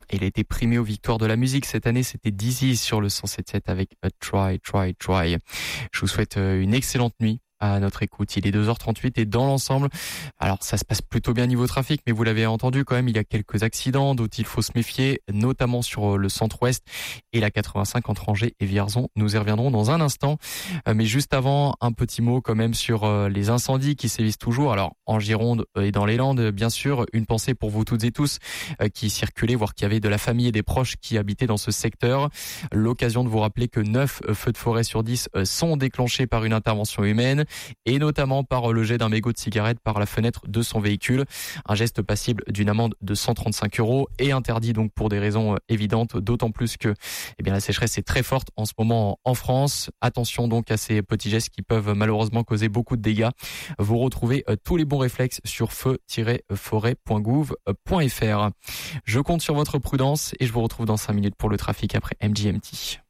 Il a été primé aux victoires de la musique cette année, c'était Dizzy sur le 107.7 avec A Try, Try, Try. Je vous souhaite une excellente nuit à notre écoute. Il est 2h38 et dans l'ensemble, alors ça se passe plutôt bien niveau trafic, mais vous l'avez entendu quand même, il y a quelques accidents dont il faut se méfier, notamment sur le centre-ouest et la 85 entre Angers et Vierzon. Nous y reviendrons dans un instant. Mais juste avant, un petit mot quand même sur les incendies qui sévissent toujours. Alors en Gironde et dans les Landes, bien sûr, une pensée pour vous toutes et tous qui circulaient, voire qui avaient de la famille et des proches qui habitaient dans ce secteur. L'occasion de vous rappeler que 9 feux de forêt sur 10 sont déclenchés par une intervention humaine, et notamment par le jet d'un mégot de cigarette par la fenêtre de son véhicule. Un geste passible d'une amende de 135 € et interdit donc pour des raisons évidentes, d'autant plus que la sécheresse est très forte en ce moment en France. Attention donc à ces petits gestes qui peuvent malheureusement causer beaucoup de dégâts. Vous retrouvez tous les bons réflexes sur feu-forêt.gouv.fr. Je compte sur votre prudence et je vous retrouve dans 5 minutes pour le trafic après MGMT.